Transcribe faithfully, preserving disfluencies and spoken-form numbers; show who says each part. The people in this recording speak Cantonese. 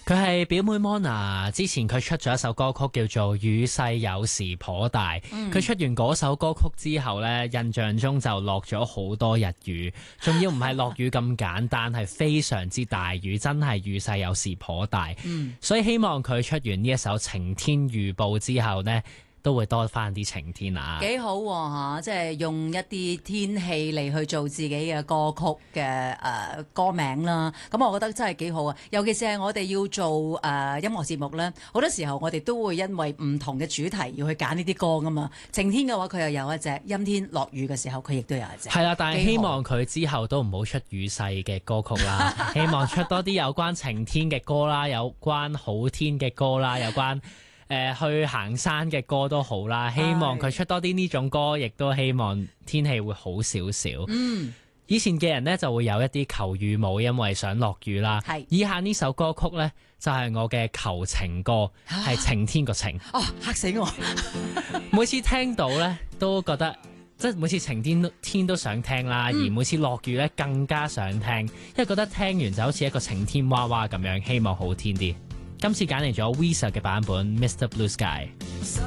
Speaker 1: 佢係表妹 Mona， 之前佢出咗一首歌曲叫做《雨勢有時頗大》，佢、嗯、出完嗰首歌曲之後呢，印象中就落咗好多日雨，仲要唔係落雨咁簡單，係非常之大雨，真係雨勢有時頗大。嗯、所以希望佢出完呢一首晴天預報之後呢，都會多翻啲晴天啊！
Speaker 2: 幾好喎、啊、即係用一啲天氣嚟去做自己嘅歌曲嘅誒、呃、歌名啦。咁我覺得真係幾好啊！尤其是係我哋要做誒、呃、音樂節目咧，好多時候我哋都會因為唔同嘅主題要去揀呢啲歌噶嘛。晴天嘅話，佢又有一隻；陰天落雨嘅時候，佢亦都有一隻。係啦，
Speaker 1: 但係希望佢之後都唔好出雨勢嘅歌曲啦。希望出多啲有關晴天嘅歌啦，有關好天嘅歌啦，有關。誒、呃、去行山嘅歌都好啦，希望佢出多啲呢種歌，亦都希望天氣會好少少。嗯，以前嘅人呢就會有一啲求雨舞，因為想落雨啦。係，以下呢首歌曲呢，就係、是、我嘅求情歌，係、啊、晴天個晴。
Speaker 2: 哦，嚇死我！
Speaker 1: 每次聽到呢，都覺得即係每次晴天天都想聽啦，嗯、而每次落雨呢，更加想聽，因為覺得聽完就好似一個晴天娃娃咁樣，希望好天啲。今次揀嚟咗 Visa 嘅版本 Mister Blue Sky。